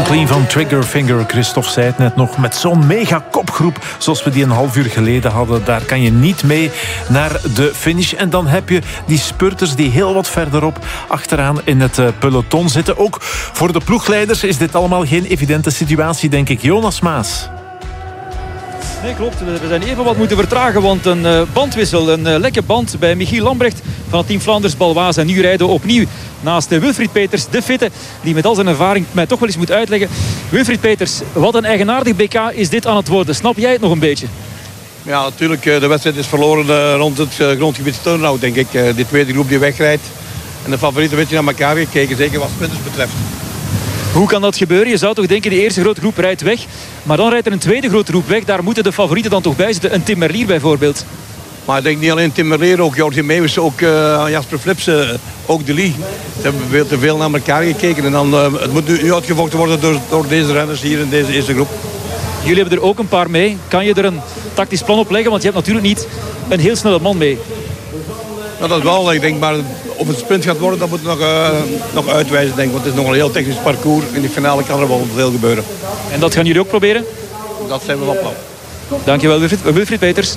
Franklin van Triggerfinger. Christophe zei het net nog, met zo'n mega kopgroep zoals we die een half uur geleden hadden, daar kan je niet mee naar de finish. En dan heb je die spurters die heel wat verderop achteraan in het peloton zitten. Ook voor de ploegleiders is dit allemaal geen evidente situatie, denk ik. Jonas Maas. Nee, klopt. We zijn even wat moeten vertragen, want een bandwissel, een lekke band bij Michiel Lambrecht van het team Flanders-Baloise. En nu rijden we opnieuw naast Wilfried Peeters, de fitte, die met al zijn ervaring mij toch wel eens moet uitleggen. Wilfried Peeters, wat een eigenaardig BK is dit aan het worden. Snap jij het nog een beetje? Ja, natuurlijk. De wedstrijd is verloren rond het grondgebied Turnhout, denk ik. De tweede groep die wegrijdt. En de favorieten een beetje naar elkaar gekeken, zeker wat sprinters betreft. Hoe kan dat gebeuren? Je zou toch denken, de eerste grote groep rijdt weg. Maar dan rijdt er een tweede grote groep weg. Daar moeten de favorieten dan toch bij zitten. Een Tim Merlier bijvoorbeeld. Maar ik denk niet alleen Tim Merlier, ook Jordi Meeuwis, ook Jasper Philipsen, ook De Lee. Ze hebben veel te veel naar elkaar gekeken. En dan, het moet nu uitgevochten worden door deze renners hier in deze eerste groep. Jullie hebben er ook een paar mee. Kan je er een tactisch plan op leggen? Want je hebt natuurlijk niet een heel snelle man mee. Nou, dat wel. Ik denk, maar of het sprint gaat worden, dat moet nog uitwijzen, denk ik. Want het is nog een heel technisch parcours. In de finale kan er wel veel gebeuren. En dat gaan jullie ook proberen? Dat zijn we wel plan. Dankjewel, Wilfried Peeters.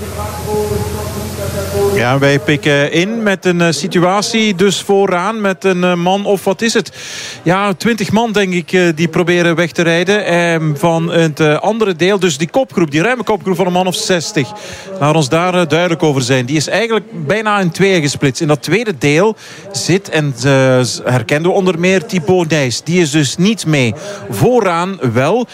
Ja, wij pikken in met een situatie dus vooraan met een man of wat is het? Ja, 20 man denk ik die proberen weg te rijden. Van het andere deel, dus die kopgroep, die ruime kopgroep van een man of 60. Laat ons daar duidelijk over zijn. Die is eigenlijk bijna in tweeën gesplitst. In dat tweede deel zit, en herkenden we onder meer Thibaut Nys. Die is dus niet mee. Vooraan wel.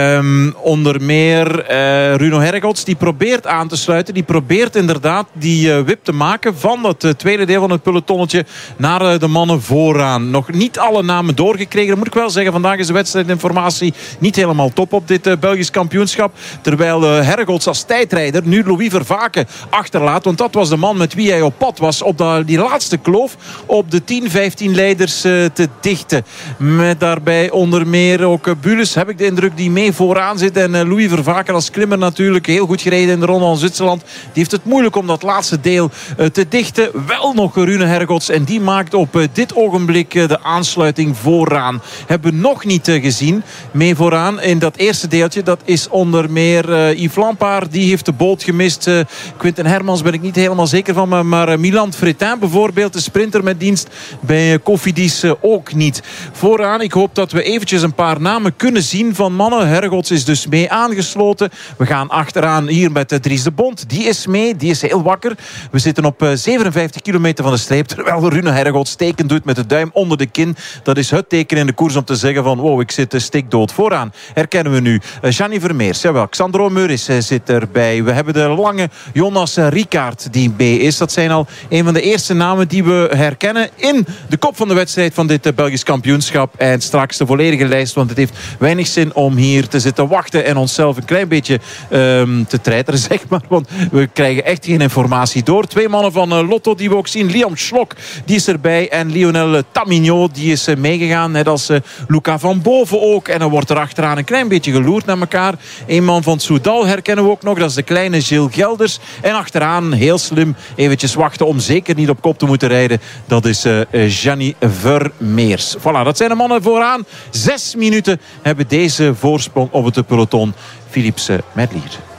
Onder meer Runo Hergots, die probeert aan te sluiten. Die probeert inderdaad die wip te maken van het tweede deel van het pelotonnetje naar de mannen vooraan. Nog niet alle namen doorgekregen. Dat moet ik wel zeggen, vandaag is de wedstrijdinformatie niet helemaal top op dit Belgisch kampioenschap. Terwijl Hergots als tijdrijder nu Louis Vervaken achterlaat. Want dat was de man met wie hij op pad was op die laatste kloof op de 10-15 leiders te dichten. Met daarbij onder meer ook Bulus, heb ik de indruk, die mee vooraan zit. En Louis Vervaken als klimmer natuurlijk heel goed gereden in de Ronde van Zwitserland. Die heeft het moeilijk om dat laatste deel te dichten. Wel nog Rune Hergots en die maakt op dit ogenblik de aansluiting vooraan. Hebben we nog niet gezien. Mee vooraan in dat eerste deeltje. Dat is onder meer Yves Lampaert. Die heeft de boot gemist. Quinten Hermans ben ik niet helemaal zeker van. Maar Milan Fretin bijvoorbeeld, de sprinter met dienst bij Cofidis ook niet. Vooraan, ik hoop dat we eventjes een paar namen kunnen zien van mannen. Hergots is dus mee aangesloten. We gaan achteraan hier met Dries de Bond. Die is mee, die is heel wakker. We zitten op 57 kilometer van de streep. Terwijl Rune Hergots teken doet met de duim onder de kin. Dat is het teken in de koers om te zeggen van wow, ik zit stikdood. Vooraan herkennen we nu Gianni Vermeers. Jawel, Xandro Meuris zit erbij. We hebben de lange Jonas Rickaert die mee is. Dat zijn al een van de eerste namen die we herkennen in de kop van de wedstrijd van dit Belgisch kampioenschap. En straks de volledige lijst, want het heeft weinig zin om hier te zitten wachten en onszelf een klein beetje te treiteren, zeg maar. Want we krijgen echt geen informatie door. Twee mannen van Lotto die we ook zien. Liam Schlok, die is erbij. En Lionel Tamignot, die is meegegaan. Net als Luca van Boven ook. En dan wordt er achteraan een klein beetje geloerd naar elkaar. Een man van Soudal herkennen we ook nog. Dat is de kleine Gilles Gelders. En achteraan, heel slim, eventjes wachten om zeker niet op kop te moeten rijden. Dat is Gianni Vermeers. Voilà, dat zijn de mannen vooraan. 6 minuten hebben deze voorsprong op het peloton. Philipsen met Lier.